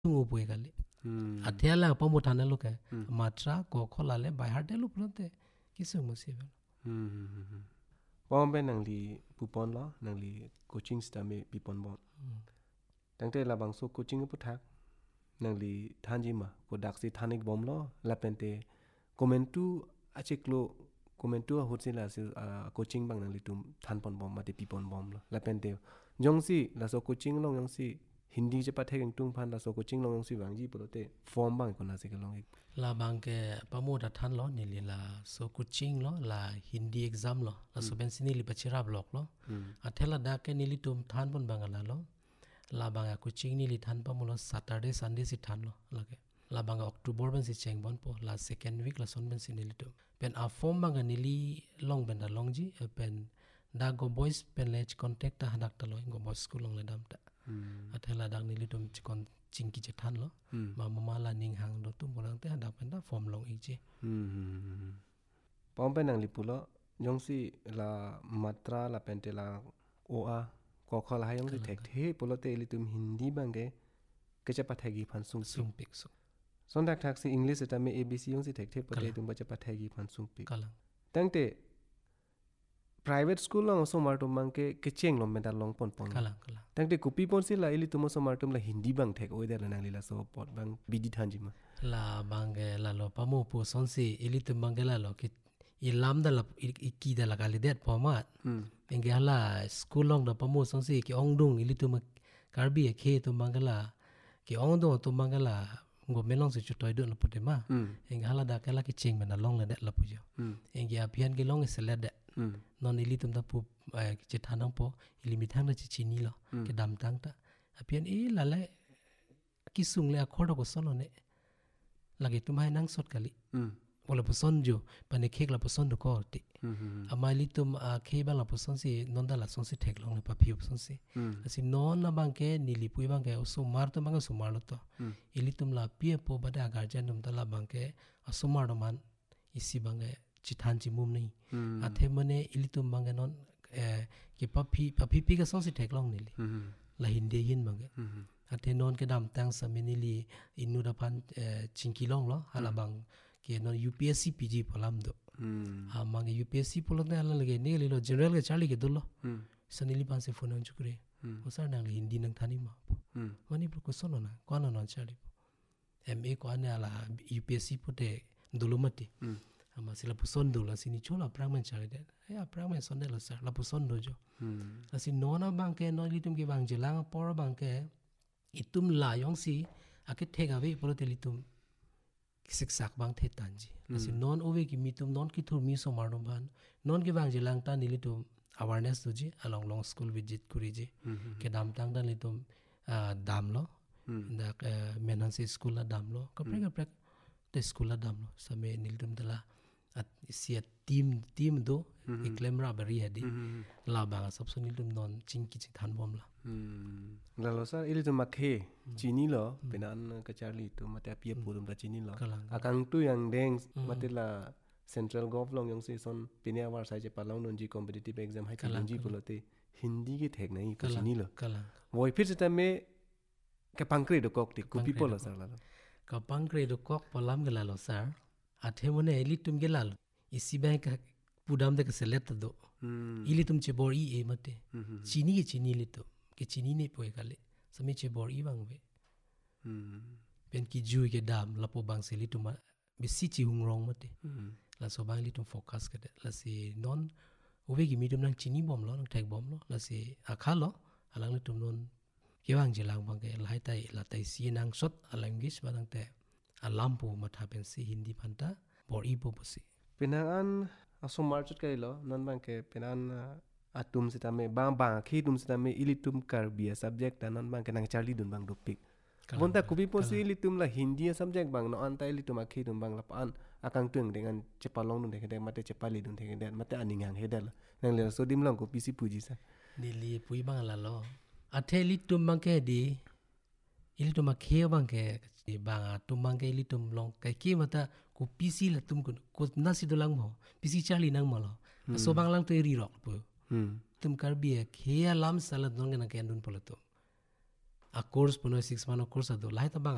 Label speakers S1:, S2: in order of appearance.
S1: tungu pui kali athela pamutana luka matra ko kholale by heart lu plote kisung musibe
S2: Pom ben nang li pupon lo nang li coaching stame pipon bon tangte la bang so coaching puthak nang li thanjima ko daksi thanik bom lo la pente komentu achiklo komentu hotsila sil coaching bang nang li tum than pon bom mate pipon bom lo la pente jongsi la so coaching long jongsi hindi je pathe king tung phan la so coaching long jongsi bangji polote form bang ko na se long
S1: la bangke pamuda than lo ni la so coaching lo la hindi exam lo la so ben sini li pachira block lo athela da ke ni li tum than pon bangala lo la banga coaching ni li than pamulo Saturday Sunday si than lo lage la banga October ben si cheng bon po la second week la son ben si ni li tum pen a form banga ni li long ben da long ji pen da go boys pen lech contact ta hanak ta lo go boys school long le dam ta athela dang ni li tum chikon chingki che than lo mama la ning hang do tum bolang te da pen da form long ik je
S2: pom ben nang li pulo jongsi la matra la pente la oa ko khala hayong si thek the polote li tum hindi bange ke cha pathagi phan sung
S1: pik so
S2: son dak thak si english ta me abc yong si thek the pote tum ba cha pathagi phan sung pik
S1: kala
S2: tangte private school long so mar tum bang ke cheng lom meda long pon
S1: kala
S2: tangte kupi pon si la ili tum so mar tum la hindi bang thek oi der nang li la so pot bang bidi thanjima
S1: la bange la lo pamu pu son si ili tum bange la lo ki ilam da la iki da la kalidet pomat penge hala school long da pamu son si ki ongdung ili tum karbi ke tum bangala ki ongdung tum bangala ngo melong se chutoy do la pote ma enge hala da kala ki ching mena long la det la pujo enge apian ki long se la det non ili tum da pu ki chethanang po ili mithang da chini lo ki dam tang ta apian la le ki sung le akhor ko sono ne lagi tumai nang sot kali bola puson jo pane khek la puson do ko ti amali tum khe ba la puson si non da la son si thek long le pa phiu puson si asi non na bang ke nili pui bang ke so mar to bang so mar lo to ili tum la pie po ba da guardian dum da la bang ke so mar do man isi bang ke chithan chi mum nei athe mane ili tum bang ke non ki pa phi ka son si thek long nili la hindi hin bang ke athe non ke dam tang saminili inu da pan chingki long lo hala bang ke non UPSC PG polam do mang UPSC polon ne ala lege ne lo general ke charlie ke dullo sanili pan se phone on chukre osar nang hindi nang thani ma mani pro ko sono na kono non charlie MA ko ane ala UPSC pote dulumati ama sila puson do la sini chola prangman charlie de ya prangman sonde lo sar la puson do jo asi nona bang ke no litum ke bang jelang por bang ke itum la yong si ake thega ve polote litum siksak bang the tanji asi non ove ki mitum non ki thur mi so marnom ban non ki bang jelang ta nilitum awareness do ji along long school visit kuri ji ke dam tang dan litum dam lo da menan se school la dam lo ka prek te school la dam lo same nilitum dala at sia team do iklemra bari hadi la bang sab so nilitum non chingki chi than bom la
S2: la lo sa ili tum makhe chini lo penan ka charli tu mate pie purum da chini lo akang tu yang deng mate la central gov long yang se son pinia war sai je palong non ji competitive exam hai kalong ji pulote hindi ke thek nai ka chini lo voi phir ta me ka pangkre do kok ti ku people lo sa la
S1: ka pangkre do kok palam gela lo sar athe mone eli tum gela lo isi bank pudam de ka select do ili tum che bor e mate chini li to ke chini ne poe kale sami che bor i bang ve pen ki ju ke dam la po bang se li tum be si chi hung rong mate la so bang li tum focus ke la si non ove gi medium nang chini bom lo nang thek bom lo la si akha lo alang li tum non ke bang je lang bang ke lai tai la tai si nang sot alang gis badang te alam po matha pen si hindi phanta bor i po si
S2: penan asomar chut kai lo non bang ke penan atum sita me ba khi tum sita me ilitum kar bia subject non bang ke nang charli dun bang dopik bonta kubi posi ilitum la hindi subject bang no anta ilitum akhi dun bang la pan akang tuang dengan cepalong dun de mate cepali dun de mate aning hang hedal nang le so dim long ko pisi puji sa
S1: nili pui bang la lo athe ilitum bang ke di ilitum akhe bang ke bang tum bang ke ilitum long kai ki mata ko pisi la tum ko nasi dolang mo pisi charli nang mo lo so bang lang to ri rock pu tum kar bia khia lam sala dong na ke andun polato a course puno 6 month course ado lai ta bang